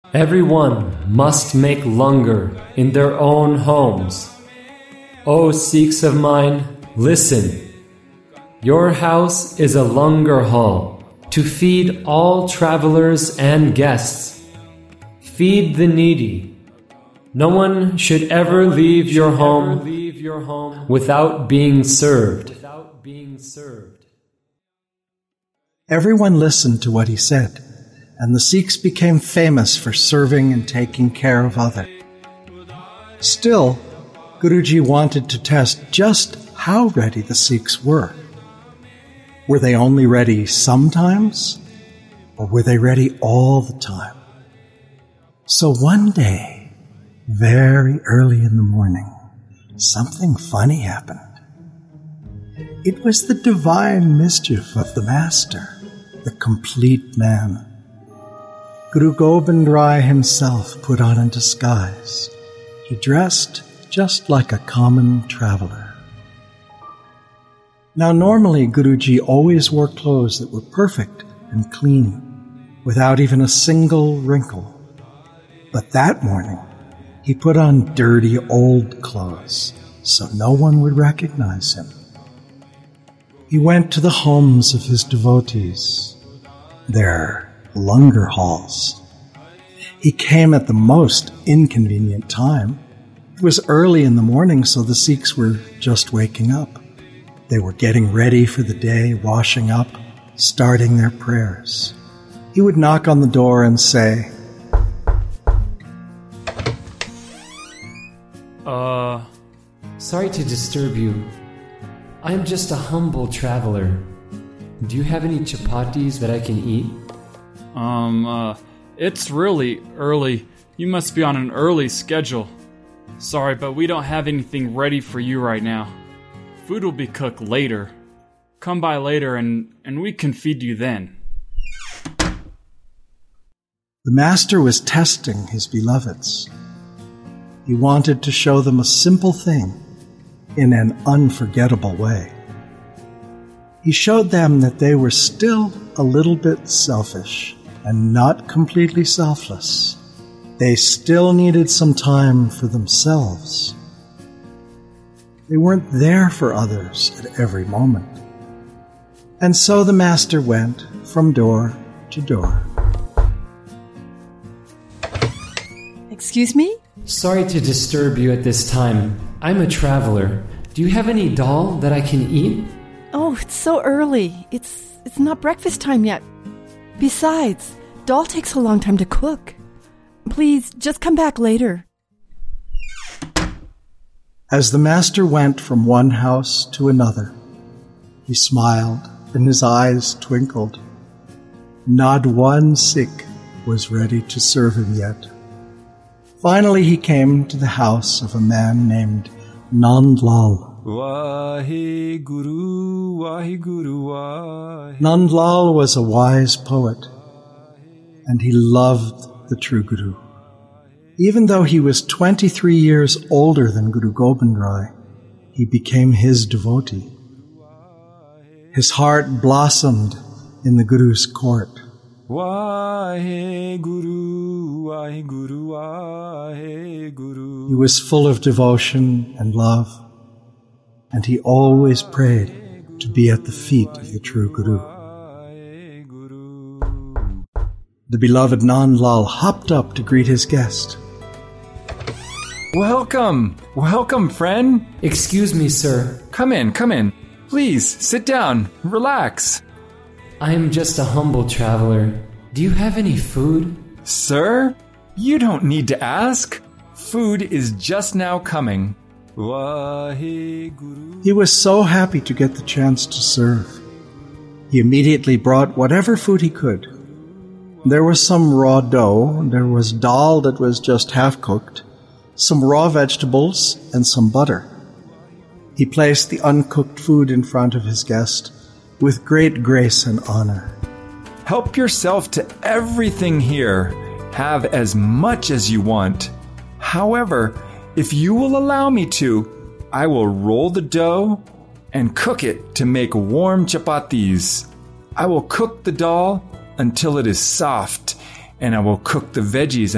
Everyone must make langar in their own homes. O Sikhs of mine, listen. Your house is a langar hall to feed all travelers and guests. Feed the needy. No one should ever leave your home without being served. Everyone listened to what he said, and the Sikhs became famous for serving and taking care of others. Still, Guruji wanted to test just how ready the Sikhs were. Were they only ready sometimes, or were they ready all the time? So one day, very early in the morning, something funny happened. It was the divine mischief of the Master, the complete man. Guru Gobind Rai himself put on a disguise. He dressed just like a common traveler. Now normally Guruji always wore clothes that were perfect and clean, without even a single wrinkle. But that morning, he put on dirty old clothes so no one would recognize him. He went to the homes of his devotees, their langar halls. He came at the most inconvenient time. It was early in the morning, so the Sikhs were just waking up. They were getting ready for the day, washing up, starting their prayers. He would knock on the door and say, Sorry to disturb you. I'm just a humble traveler. Do you have any chapatis that I can eat? It's really early. You must be on an early schedule. Sorry, but we don't have anything ready for you right now. Food will be cooked later. Come by later and we can feed you then. The Master was testing his beloveds. He wanted to show them a simple thing in an unforgettable way. He showed them that they were still a little bit selfish and not completely selfless. They still needed some time for themselves. They weren't there for others at every moment. And so the Master went from door to door. Excuse me? Sorry to disturb you at this time. I'm a traveler. Do you have any dal that I can eat? Oh, it's so early. It's not breakfast time yet. Besides, dal takes a long time to cook. Please, just come back later. As the Master went from one house to another, he smiled and his eyes twinkled. Not one Sikh was ready to serve him yet. Finally, he came to the house of a man named Nand Lal. Nand Lal was a wise poet, and he loved the true Guru. Even though he was 23 years older than Guru Gobind Rai, he became his devotee. His heart blossomed in the Guru's court. He was full of devotion and love, and he always prayed to be at the feet of the true Guru. The beloved Nand Lal hopped up to greet his guest. Welcome, friend. Excuse me, sir. Come in. Please, sit down, relax. I am just a humble traveler. Do you have any food? Sir, you don't need to ask. Food is just now coming. He was so happy to get the chance to serve. He immediately brought whatever food he could. There was some raw dough, there was dal that was just half-cooked, some raw vegetables, and some butter. He placed the uncooked food in front of his guest with great grace and honor. Help yourself to everything here. Have as much as you want. However, if you will allow me to, I will roll the dough and cook it to make warm chapatis. I will cook the dal until it is soft, and I will cook the veggies